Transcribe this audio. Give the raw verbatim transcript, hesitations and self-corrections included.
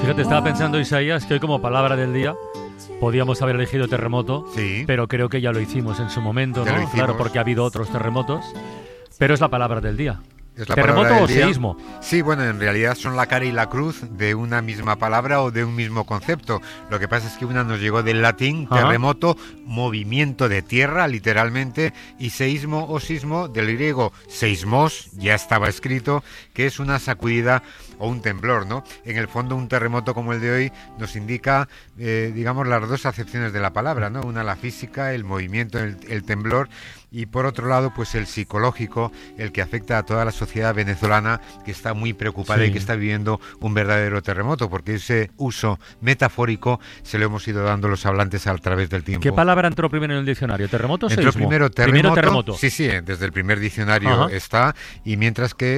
Fíjate, estaba pensando, Isaías, que hoy como palabra del día podíamos haber elegido terremoto, Sí. pero creo que ya lo hicimos en su momento, Ya ¿no? lo hicimos. Claro, porque ha habido otros terremotos, pero es la palabra del día. Es la ¿Terremoto palabra o del día. seísmo? Sí, bueno, en realidad son la cara y la cruz de una misma palabra o de un mismo concepto. Lo que pasa es que una nos llegó del latín, Ajá. terremoto, movimiento de tierra, literalmente, y seísmo o sismo, del griego seismos, ya estaba escrito, que es una sacudida o un temblor, ¿no? En el fondo, un terremoto como el de hoy nos indica, eh, digamos, las dos acepciones de la palabra, ¿no? Una, la física, el movimiento, el, el temblor, y por otro lado, pues el psicológico, el que afecta a toda la sociedad venezolana, que está muy preocupada Sí. y que está viviendo un verdadero terremoto, porque ese uso metafórico se lo hemos ido dando los hablantes a través del tiempo. ¿Qué palabra entró primero en el diccionario? ¿Terremoto o Entró seísmo? primero terremoto, Primero terremoto. sí, sí, desde el primer diccionario Ajá. está, y mientras que